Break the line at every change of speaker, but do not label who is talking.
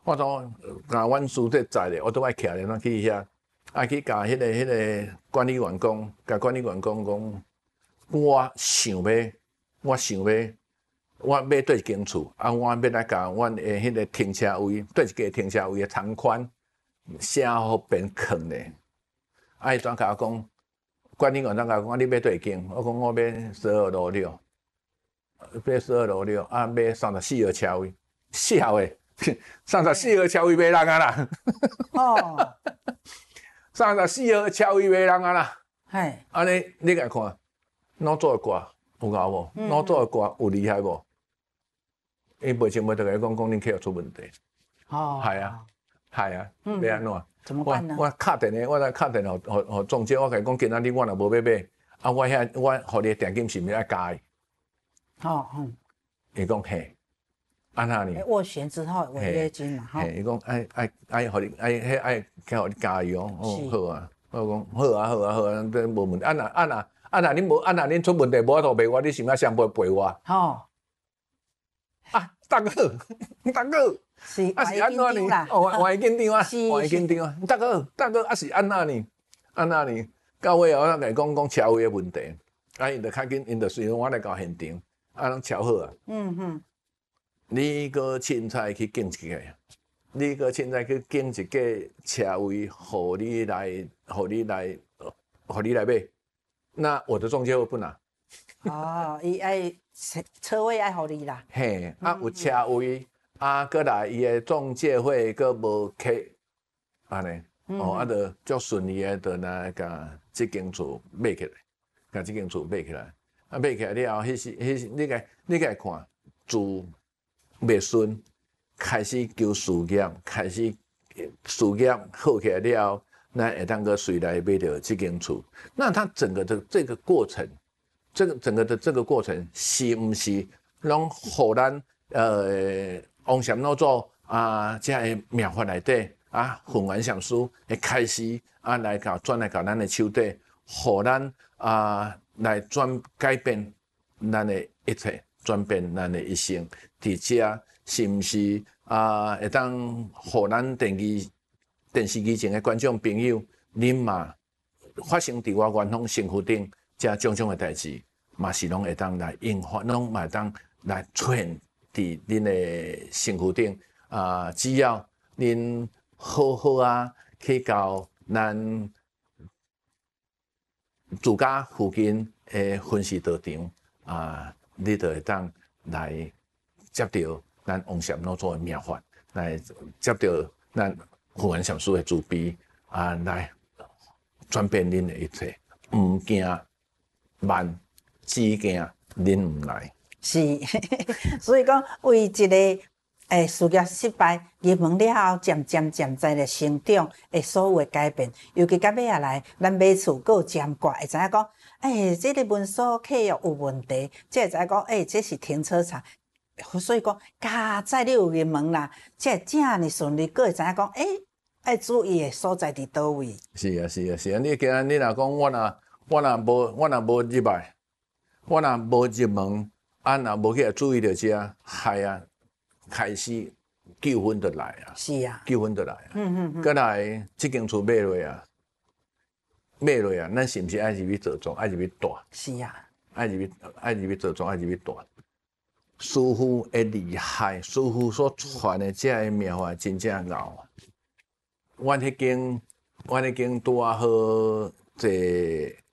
我从甲阮书记载咧，我都爱徛咧，咱去遐，去甲迄个管理员讲，甲管理员讲，我想要，我要对一间厝，我要来甲阮的迄个停车位，对一个停车位的长宽，写好便坑咧。伊怎甲我讲？管理员怎甲我讲？你要对间？我讲我要12路6，要12路6，要34号车位，笑诶，34号车位没人啊啦。哦，34号车位没人啊啦。系，安尼你来看，脑做的歌有够无？脑做的歌有厉害无？伊袂前袂得甲讲恁客户出问题。哦，系啊，要安怎？
怎么办呢？
我敲电话，我来敲电话，互中介，我甲伊讲，今仔日我若无要买，我互你定金是毋是爱加伊？伊讲嘿，安那呢？
斡旋之后违约金嘛，
伊讲爱互你爱互你加伊哦，好啊，我讲好啊，这无问题。安那恁出问题无法度赔我，你是毋是想赔我？大哥，是安怎呢？换一间店啊，大哥，是安那呢？到尾后我甲伊讲车位的问题，因着较紧，因着随我来到现场，拢瞧好啊。你个凊彩去拣一个，车位，互你来买。那我的中介会不拿。
伊爱车位爱互你啦。
嘿，有车位，过来伊的中介费佫无客，安尼，就足顺利的，就来甲这间厝买起来，买起来，买起来了后，你甲看，自袂顺，开始求事业，好起来了后，咱会当个随来买到这间厝。那它整个的这个过程，整个的这个过程，是毋是拢互咱王禅老祖这个妙法内底混元上师会开始来转来到咱的手底，互咱来改变咱的一切，转变咱的一生。伫遮是毋是会当互咱电视机前的观众朋友，恁嘛发生伫我元丰身躯顶，遮种种的代志，嘛是拢会当来引发，拢嘛会当来出现伫恁的身躯顶只要恁好去到咱自家附近的分析道场你就会当来接到咱王禅老祖的妙法，来接到咱富元上师的慈悲来转变恁的一切，毋惊慢，只惊恁毋来。
是，所以讲为一个事业失败，入门了后，渐在咧成长，所有的改变，尤其到尾来，咱买厝佫有占卦，会知影讲，这个文书契约有问题，才会知影讲，这是停车场。所以讲，加在你有入门啦，才正呢顺利，佫会知影讲，爱注意的所在伫倒位。
是啊，你今日你若讲我若无入来，我若无入门，若无去注意到遮，害开始纠纷就来啊。
是啊，
纠纷就来啊。过来这间厝买落啊，咱是毋是爱入去做庄，爱入去大？
是啊，
爱入去做庄，爱入去大。师父的厉害，师父所传的这个妙法真正牛啊！阮迄间拄好